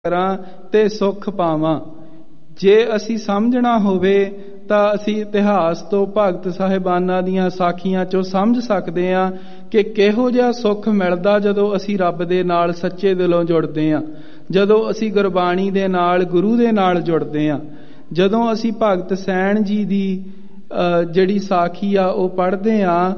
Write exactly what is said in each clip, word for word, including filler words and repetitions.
ਕਰਾਂ ਤੇ ਸੁੱਖ ਪਾਵਾਂ। ਜੇ ਅਸੀਂ ਸਮਝਣਾ ਹੋਵੇ ਤਾਂ ਅਸੀਂ ਇਤਿਹਾਸ ਤੋਂ ਭਗਤ ਸਾਹਿਬਾਨਾਂ ਦੀਆਂ ਸਾਖੀਆਂ ਚੋਂ ਸਮਝ ਸਕਦੇ ਹਾਂ ਕਿ ਕਿਹੋ ਜਿਹਾ ਸੁੱਖ ਮਿਲਦਾ ਜਦੋਂ ਅਸੀਂ ਰੱਬ ਦੇ ਨਾਲ ਸੱਚੇ ਦਿਲੋਂ ਜੁੜਦੇ ਹਾਂ, ਜਦੋਂ ਅਸੀਂ ਗੁਰਬਾਣੀ ਦੇ ਨਾਲ ਗੁਰੂ ਦੇ ਨਾਲ ਜੁੜਦੇ ਹਾਂ। ਜਦੋਂ ਅਸੀਂ ਭਗਤ ਸੈਣ ਜੀ ਦੀ ਜਿਹੜੀ ਸਾਖੀ ਆ ਉਹ ਪੜ੍ਹਦੇ ਹਾਂ,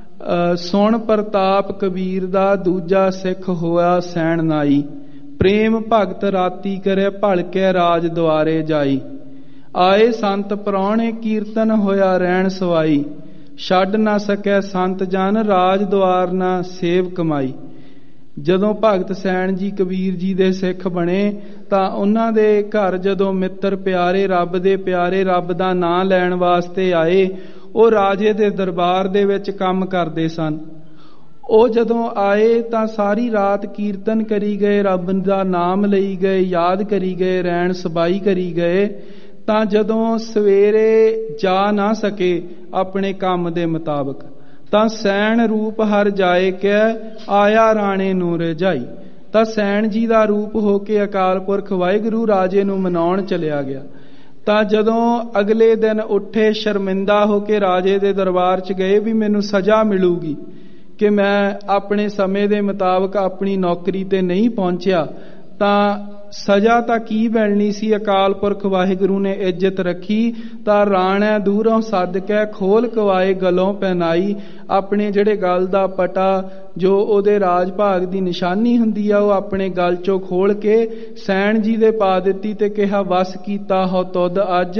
ਸੁਣ ਪ੍ਰਤਾਪ ਕਬੀਰ ਦਾ ਦੂਜਾ ਸਿੱਖ ਹੋਇਆ ਸੈਣ ਨਾਈ, ਪ੍ਰੇਮ ਭਗਤ ਰਾਤੀ ਕਰੇ ਭਲਕੇ ਰਾਜ ਦੁਆਰੇ ਜਾਈ, ਆਏ ਸੰਤ ਪ੍ਰਾਹੁਣੇ ਕੀਰਤਨ ਹੋਇਆ ਰਹਿਣ ਸਵਾਈ, ਛੱਡ ਨਾ ਸਕੈ ਸੰਤ ਜਨ ਰਾਜ ਦੁਆਰ ਨਾ ਸੇਵ ਕਮਾਈ। ਜਦੋਂ ਭਗਤ ਸੈਣ ਜੀ ਕਬੀਰ ਜੀ ਦੇ ਸਿੱਖ ਬਣੇ ਤਾਂ ਉਹਨਾਂ ਦੇ ਘਰ ਜਦੋਂ ਮਿੱਤਰ ਪਿਆਰੇ, ਰੱਬ ਦੇ ਪਿਆਰੇ, ਰੱਬ ਦਾ ਨਾਂ ਲੈਣ ਵਾਸਤੇ ਆਏ, ਉਹ ਰਾਜੇ ਦੇ ਦਰਬਾਰ ਦੇ ਵਿੱਚ ਕੰਮ ਕਰਦੇ ਸਨ। ਉਹ ਜਦੋਂ ਆਏ ਤਾਂ ਸਾਰੀ ਰਾਤ ਕੀਰਤਨ ਕਰੀ ਗਏ, ਰੱਬ ਦਾ ਨਾਮ ਲਈ ਗਏ, ਯਾਦ ਕਰੀ ਗਏ, ਰਹਿਣ ਸਬਾਈ ਕਰੀ ਗਏ। ਤਾਂ ਜਦੋਂ ਸਵੇਰੇ ਜਾ ਨਾ ਸਕੇ ਆਪਣੇ ਕੰਮ ਦੇ ਮੁਤਾਬਕ ਤਾਂ ਸੈਣ ਰੂਪ ਹਰ ਜਾਏ ਕਹਿ ਆਇਆ ਰਾਣੇ ਨੂੰ ਰਜਾਈ। ਤਾਂ ਸੈਣ ਜੀ ਦਾ ਰੂਪ ਹੋ ਕੇ ਅਕਾਲ ਪੁਰਖ ਵਾਹਿਗੁਰੂ ਰਾਜੇ ਨੂੰ ਮਨਾਉਣ ਚਲਿਆ ਗਿਆ। ਤਾਂ ਜਦੋਂ ਅਗਲੇ ਦਿਨ ਉੱਠੇ ਸ਼ਰਮਿੰਦਾ ਹੋ ਕੇ ਰਾਜੇ ਦੇ ਦਰਬਾਰ 'ਚ ਗਏ ਵੀ ਮੈਨੂੰ ਸਜ਼ਾ ਮਿਲੂਗੀ ਕਿ ਮੈਂ ਆਪਣੇ ਸਮੇਂ ਦੇ ਮੁਤਾਬਕ ਆਪਣੀ ਨੌਕਰੀ ਤੇ ਨਹੀਂ ਪਹੁੰਚਿਆ। ਤਾਂ ਸਜ਼ਾ ਤਾਂ ਕੀ ਮਿਲਣੀ ਸੀ, ਅਕਾਲ ਪੁਰਖ ਵਾਹਿਗੁਰੂ ਨੇ ਇੱਜ਼ਤ ਰੱਖੀ ਤਾਂ ਰਾਣਿਆਂ ਦੂਰੋਂ ਸੱਦ ਕੇ ਖੋਲ ਕਵਾਏ ਗਲੋਂ ਪਹਿਨਾਈ। ਆਪਣੇ ਜਿਹੜੇ ਗਲ ਦਾ ਪਟਾ ਜੋ ਉਹਦੇ ਰਾਜ ਭਾਗ ਦੀ ਨਿਸ਼ਾਨੀ ਹੁੰਦੀ ਆ ਉਹ ਆਪਣੇ ਗਲ ਚੋਂ ਖੋਲ ਕੇ ਸੈਣ ਜੀ ਦੇ ਪਾ ਦਿੱਤੀ ਤੇ ਕਿਹਾ ਵਸ ਕੀਤਾ ਹੋ ਤੁਧ ਅੱਜ,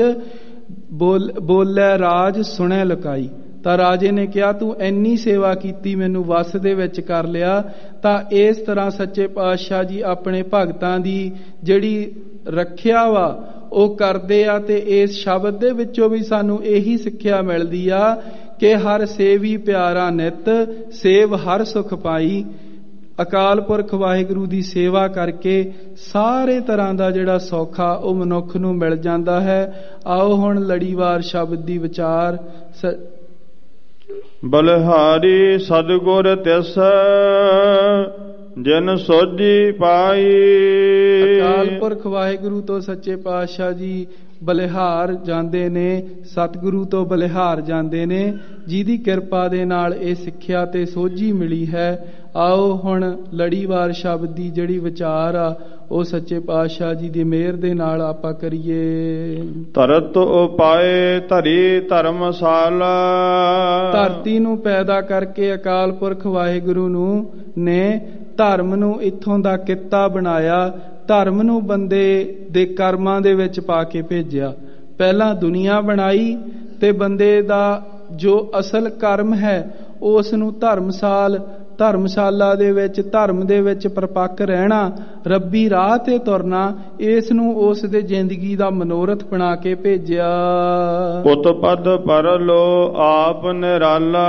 ਬੋਲ ਬੋਲੇ ਰਾਜ ਸੁਣੇ ਲੁਕਾਈ। ਤਾਂ ਰਾਜੇ ਨੇ ਕਿਹਾ ਤੂੰ ਇੰਨੀ ਸੇਵਾ ਕੀਤੀ, ਮੈਨੂੰ ਵਸ ਦੇ ਵਿੱਚ ਕਰ ਲਿਆ। ਤਾਂ ਇਸ ਤਰ੍ਹਾਂ ਸੱਚੇ ਪਾਤਸ਼ਾਹ ਜੀ ਆਪਣੇ ਭਗਤਾਂ ਦੀ ਜਿਹੜੀ ਰੱਖਿਆ ਵਾ ਉਹ ਕਰਦੇ ਆ। ਤੇ ਇਸ ਸ਼ਬਦ ਦੇ ਵਿੱਚੋਂ ਵੀ ਸਾਨੂੰ ਇਹੀ ਸਿੱਖਿਆ ਮਿਲਦੀ ਆ ਕਿ ਹਰ ਸੇਵੀ ਪਿਆਰਾ ਨਿਤ, ਸੇਵ ਹਰ ਸੁਖ ਪਾਈ। ਅਕਾਲ ਪੁਰਖ ਵਾਹਿਗੁਰੂ ਦੀ ਸੇਵਾ ਕਰਕੇ ਸਾਰੇ ਤਰ੍ਹਾਂ ਦਾ ਜਿਹੜਾ ਸੌਖਾ ਉਹ ਮਨੁੱਖ ਨੂੰ ਮਿਲ ਜਾਂਦਾ ਹੈ। ਆਓ ਹੁਣ ਲੜੀਵਾਰ ਸ਼ਬਦ ਦੀ ਵਿਚਾਰ। ਬਲਿਹਾਰੀ ਸਤਿਗੁਰ ਤਿਸ ਜਿਨ ਸੋਝੀ ਪਾਈ। ਅਕਾਲ ਪੁਰਖ ਵਾਹਿਗੁਰੂ ਤੋਂ ਸੱਚੇ ਪਾਤਸ਼ਾਹ ਜੀ ਬਲਿਹਾਰ ਜਾਂਦੇ ਨੇ, ਸਤਿਗੁਰੂ ਤੋਂ ਬਲਿਹਾਰ ਜਾਂਦੇ ਨੇ, ਜਿਹਦੀ ਕਿਰਪਾ ਦੇ ਨਾਲ ਇਹ ਸਿੱਖਿਆ ਤੇ ਸੋਝੀ ਮਿਲੀ ਹੈ। ਆਓ ਹੁਣ ਲੜੀਵਾਰ ਸ਼ਬਦ ਦੀ ਜਿਹੜੀ ਵਿਚਾਰ ਆ ਉਹ ਸੱਚੇ ਪਾਤਸ਼ਾਹ ਜੀ ਦੀ ਮਿਹਰ ਦੇ ਨਾਲ ਆਪਾਂ ਕਰੀਏ। ਧਰਤ ਉਪਾਏ ਧਰੀ ਧਰਮਸ਼ਾਲਾ। ਧਰਤੀ ਨੂੰ ਪੈਦਾ ਕਰਕੇ ਅਕਾਲ ਪੁਰਖ ਵਾਹਿਗੁਰੂ ਨੂੰ ਨੇ ਧਰਮ ਨੂੰ ਇੱਥੋਂ ਦਾ ਕਿੱਤਾ ਬਣਾਇਆ, ਧਰਮ ਨੂੰ ਬੰਦੇ ਦੇ ਕਰਮਾਂ ਦੇ ਵਿੱਚ ਪਾ ਕੇ ਭੇਜਿਆ। ਪਹਿਲਾਂ ਦੁਨੀਆ ਬਣਾਈ ਤੇ ਬੰਦੇ ਦਾ ਜੋ ਅਸਲ ਕਰਮ ਹੈ ਉਸ ਨੂੰ ਧਰਮਸਾਲ ਧਰਮਸ਼ਾਲਾ ਦੇ ਵਿੱਚ, ਧਰਮ ਦੇ ਵਿੱਚ ਪਰਪੱਕ ਰਹਿਣਾ, ਰੱਬੀ ਰਾਹ ਤੇ ਤੁਰਨਾ, ਇਸ ਨੂੰ ਉਸ ਦੇ ਜ਼ਿੰਦਗੀ ਦਾ ਮਨੋਰਥ ਬਣਾ ਕੇ ਭੇਜਿਆ। ਉਤਪਦ ਪਰਲੋ ਆਪ ਨਿਰਾਲਾ।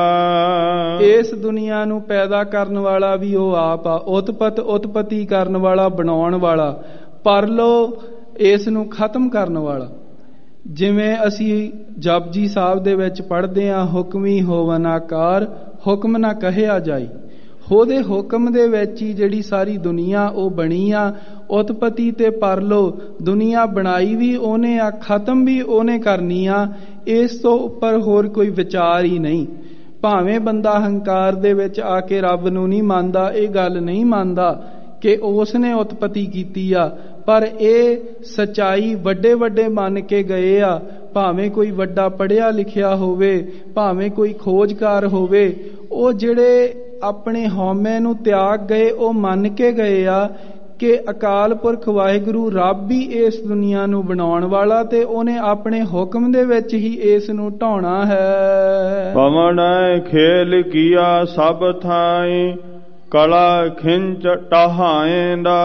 ਇਸ ਦੁਨੀਆ ਨੂੰ ਪੈਦਾ ਕਰਨ ਵਾਲਾ ਵੀ ਉਹ ਆਪ ਆ, ਉਤਪਤ ਉਤਪਤੀ ਕਰਨ ਵਾਲਾ, ਬਣਾਉਣ ਵਾਲਾ, ਪਰਲੋ ਇਸ ਨੂੰ ਖਤਮ ਕਰਨ ਵਾਲਾ। ਜਿਵੇਂ ਅਸੀਂ ਜਪਜੀ ਸਾਹਿਬ ਦੇ ਵਿੱਚ ਪੜ੍ਹਦੇ ਹਾਂ, ਹੁਕਮੀ ਹੋਵਨ ਆਕਾਰ ਹੁਕਮ ਨਾ ਕਹਿਆ ਜਾਈ। ਉਹਦੇ ਹੁਕਮ ਦੇ ਵਿੱਚ ਹੀ ਜਿਹੜੀ ਸਾਰੀ ਦੁਨੀਆ ਉਹ ਬਣੀ ਆ। ਉਤਪਤੀ ਤੇ ਪਰਲੋ ਦੁਨੀਆ ਬਣਾਈ ਵੀ ਉਹਨੇ ਆ, ਖਤਮ ਵੀ ਉਹਨੇ ਕਰਨੀ ਆ। ਇਸ ਤੋਂ ਉੱਪਰ ਹੋਰ ਕੋਈ ਵਿਚਾਰ ਹੀ ਨਹੀਂ। ਭਾਵੇਂ ਬੰਦਾ ਹੰਕਾਰ ਦੇ ਵਿੱਚ ਆ ਕੇ ਰੱਬ ਨੂੰ ਨਹੀਂ ਮੰਨਦਾ, ਇਹ ਗੱਲ ਨਹੀਂ ਮੰਨਦਾ ਕਿ ਉਸ ਨੇ ਉਤਪਤੀ ਕੀਤੀ ਆ, ਪਰ ਇਹ ਸੱਚਾਈ ਵੱਡੇ ਵੱਡੇ ਮੰਨ ਕੇ ਗਏ ਆ। ਭਾਵੇਂ ਕੋਈ ਵੱਡਾ ਪੜ੍ਹਿਆ ਲਿਖਿਆ ਹੋਵੇ, ਭਾਵੇਂ ਕੋਈ ਖੋਜਕਾਰ ਹੋਵੇ, ਉਹ ਜਿਹੜੇ ਆਪਣੇ ਹਉਮੈ ਨੂੰ ਤਿਆਗ ਗਏ ਉਹ ਮੰਨ ਕੇ ਗਏ ਆ ਕਿ ਅਕਾਲ ਪੁਰਖ ਵਾਹਿਗੁਰੂ ਰੱਬ ਹੀ ਇਸ ਦੁਨੀਆ ਨੂੰ ਬਣਾਉਣ ਵਾਲਾ ਤੇ ਉਹਨੇ ਆਪਣੇ ਹੁਕਮ ਦੇ ਵਿੱਚ ਹੀ ਇਸ ਨੂੰ ਢਾਉਣਾ ਹੈ। ਪਵਨ ਖੇਲ ਕੀਆ ਸਭ ਥਾਈ ਕਲਾ ਖਿੰਚ ਟਹਾਏਂਦਾ।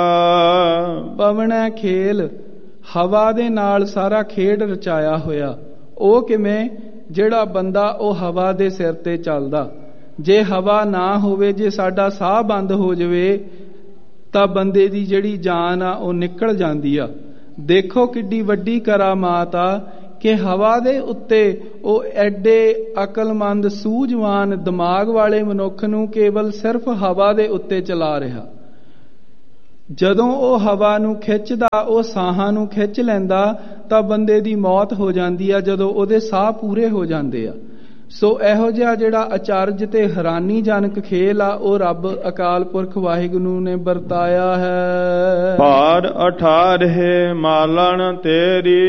ਪਵਨ ਖੇਲ ਹਵਾ ਦੇ ਨਾਲ ਸਾਰਾ ਖੇਡ ਰਚਾਇਆ ਹੋਇਆ। ਉਹ ਕਿਵੇਂ? ਜਿਹੜਾ ਬੰਦਾ ਉਹ ਹਵਾ ਦੇ ਸਿਰ ਤੇ ਚੱਲਦਾ। ਜੇ ਹਵਾ ਨਾ ਹੋਵੇ, ਜੇ ਸਾਡਾ ਸਾਹ ਬੰਦ ਹੋ ਜਾਵੇ ਤਾਂ ਬੰਦੇ ਦੀ ਜਿਹੜੀ ਜਾਨ ਆ ਉਹ ਨਿਕਲ ਜਾਂਦੀ ਆ। ਦੇਖੋ ਕਿੱਡੀ ਵੱਡੀ ਕਰਾਮਾਤ ਆ ਕਿ ਹਵਾ ਦੇ ਉੱਤੇ ਉਹ ਐਡੇ ਅਕਲਮੰਦ ਸੂਝਵਾਨ ਦਿਮਾਗ ਵਾਲੇ ਮਨੁੱਖ ਨੂੰ ਕੇਵਲ ਸਿਰਫ ਹਵਾ ਦੇ ਉੱਤੇ ਚਲਾ ਰਿਹਾ। ਜਦੋਂ ਉਹ ਹਵਾ ਨੂੰ ਖਿੱਚਦਾ, ਉਹ ਸਾਹਾਂ ਨੂੰ ਖਿੱਚ ਲੈਂਦਾ ਤਾਂ ਬੰਦੇ ਦੀ ਮੌਤ ਹੋ ਜਾਂਦੀ ਆ ਜਦੋਂ ਉਹਦੇ ਸਾਹ ਪੂਰੇ ਹੋ ਜਾਂਦੇ ਆ। ਸੋ ਇਹੋ ਜਿਹਾ ਜਿਹੜਾ ਅਚਰਜ ਤੇ ਹੈਰਾਨੀਜਨਕ ਖੇਲ ਆ ਉਹ ਰੱਬ ਅਕਾਲ ਪੁਰਖ ਵਾਹਿਗੁਰੂ ਨੇ ਵਰਤਾਇਆ ਹੈ। ਭਾਰ ਅਠਾਰਹਿ ਮਾਲਣ ਤੇਰੀ।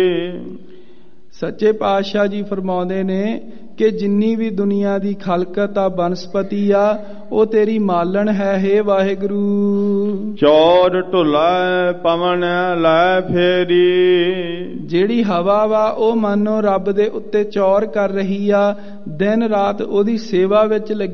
ਸੱਚੇ ਪਾਤਸ਼ਾਹ ਜੀ ਫਰਮਾਉਂਦੇ ਨੇ ਕਿ ਜਿੰਨੀ ਵੀ ਦੁਨੀਆ ਦੀ ਖਲਕਤ ਆ, ਬਨਸਪਤੀ ਆ, ਉਹ ਤੇਰੀ ਮਾਲਣ ਹੈ ਹੇ ਵਾਹਿਗੁਰੂ। ਚੌਰ ਢੁਲਾ ਪਵਨ ਲੈ ਫੇਰੀ। ਜਿਹੜੀ ਹਵਾ ਵਾ ਉਹ ਮਾਨੋ ਰੱਬ ਦੇ ਉੱਤੇ ਚੌਰ ਕਰ ਰਹੀ ਆ, ਦਿਨ ਰਾਤ ਉਹਦੀ ਸੇਵਾ ਵਿੱਚ ਲੱਗੀ